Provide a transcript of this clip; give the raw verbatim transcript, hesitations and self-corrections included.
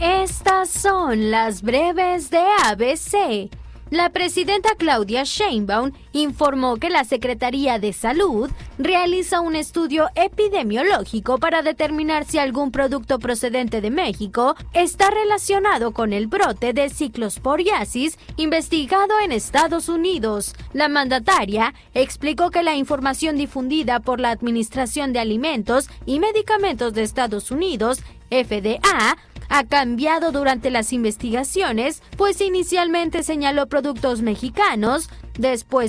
Estas son las breves de A B C. La presidenta Claudia Sheinbaum informó que la Secretaría de Salud realiza un estudio epidemiológico para determinar si algún producto procedente de México está relacionado con el brote de ciclosporiasis investigado en Estados Unidos. La mandataria explicó que la información difundida por la Administración de Alimentos y Medicamentos de Estados Unidos, F D A, ha cambiado durante las investigaciones, pues inicialmente señaló productos mexicanos, después